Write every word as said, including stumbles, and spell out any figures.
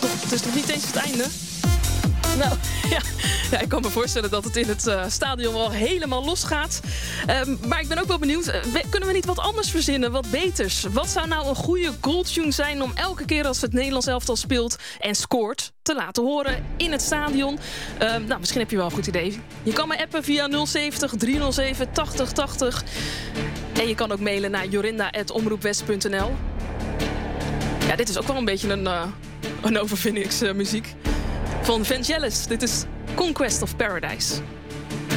nog, het is nog niet eens het einde. Nou, ja. ja, ik kan me voorstellen dat het in het uh, stadion wel helemaal losgaat. Um, maar ik ben ook wel benieuwd, uh, we, kunnen we niet wat anders verzinnen, wat beters? Wat zou nou een goede goaltune zijn om elke keer als het Nederlands elftal speelt en scoort te laten horen in het stadion? Um, nou, misschien heb je wel een goed idee. Je kan me appen via nul zeventig, driehonderdzeven, tachtig tachtig. En je kan ook mailen naar jorinda at omroepwest punt n l. Ja, dit is ook wel een beetje een, uh, een overvinningsmuziek. Uh, Van Vangelis, dit is Conquest of Paradise.